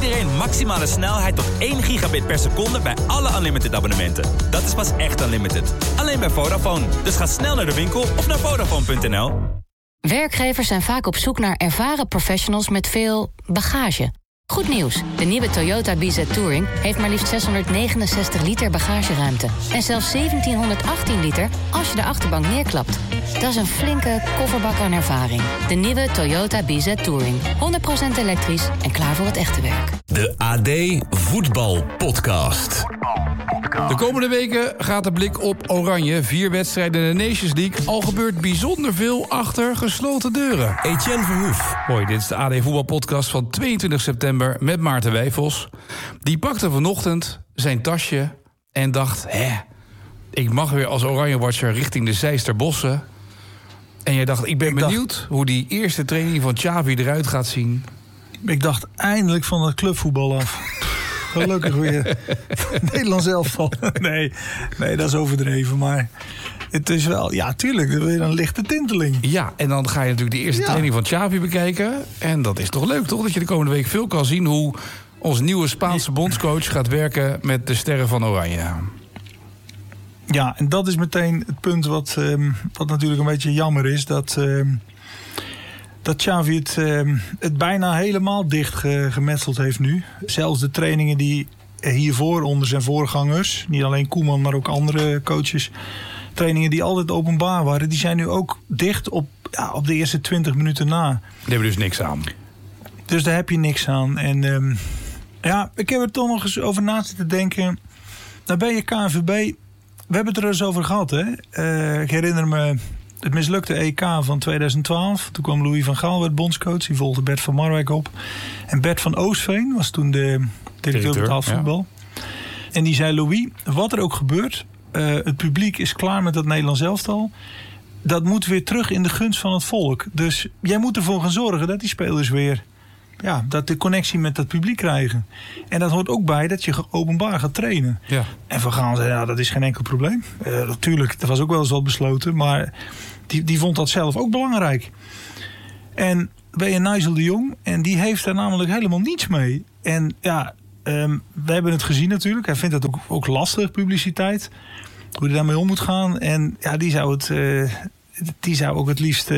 iedereen maximale snelheid tot 1 gigabit per seconde bij alle Unlimited abonnementen. Dat is pas echt Unlimited. Alleen bij Vodafone. Dus ga snel naar de winkel of naar Vodafone.nl. Werkgevers zijn vaak op zoek naar ervaren professionals met veel bagage. Goed nieuws, de nieuwe Toyota BZ Touring heeft maar liefst 669 liter bagageruimte. En zelfs 1718 liter als je de achterbank neerklapt. Dat is een flinke kofferbak aan ervaring. De nieuwe Toyota BZ Touring. 100% elektrisch en klaar voor het echte werk. De AD Voetbal Podcast. De komende weken gaat de blik op Oranje. 4 wedstrijden in de Nations League. Al gebeurt bijzonder veel achter gesloten deuren. Etienne Verhoef. Hoi, dit is de AD Voetbal Podcast van 22 september met Maarten Wijfels. Die pakte vanochtend zijn tasje en dacht... ik mag weer als Oranje-watcher richting de Zeisterbossen. En jij dacht, ik ben benieuwd hoe die eerste training van Xavi eruit gaat zien. Ik dacht eindelijk van het clubvoetbal af. Gelukkig weer. Nederlands elftal. Nee, dat is overdreven. Maar het is wel, ja, tuurlijk, weer een lichte tinteling. Ja, en dan ga je natuurlijk de eerste training van Xavi bekijken. En dat is toch leuk, toch? Dat je de komende week veel kan zien hoe onze nieuwe Spaanse bondscoach gaat werken met de sterren van Oranje. Ja, en dat is meteen het punt wat natuurlijk een beetje jammer is. Dat Xavi het bijna helemaal dicht gemetseld heeft nu. Zelfs de trainingen die hiervoor onder zijn voorgangers, niet alleen Koeman, maar ook andere coaches, trainingen die altijd openbaar waren, die zijn nu ook dicht op de eerste 20 minuten na. Daar hebben we dus niks aan. Dus daar heb je niks aan. En ik heb er toch nog eens over na zitten denken. Dan ben je KNVB. We hebben het er eens over gehad, hè? Ik herinner me het mislukte EK van 2012. Toen kwam Louis van Gaal, werd bondscoach. Die volgde Bert van Marwijk op. En Bert van Oostveen was toen de directeur betaald voetbal. Ja. En die zei, Louis, wat er ook gebeurt, het publiek is klaar met dat Nederlands elftal. Dat moet weer terug in de gunst van het volk. Dus jij moet ervoor gaan zorgen dat die spelers weer, dat de connectie met dat publiek krijgen. En dat hoort ook bij dat je openbaar gaat trainen. Ja. En Van Gaal zei, dat is geen enkel probleem. Natuurlijk, er was ook wel eens wat besloten, maar die vond dat zelf ook belangrijk. En ben je Nigel de Jong, en die heeft daar namelijk helemaal niets mee. En we hebben het gezien natuurlijk. Hij vindt het ook lastig, publiciteit. Hoe hij daarmee om moet gaan. En die zou ook het liefst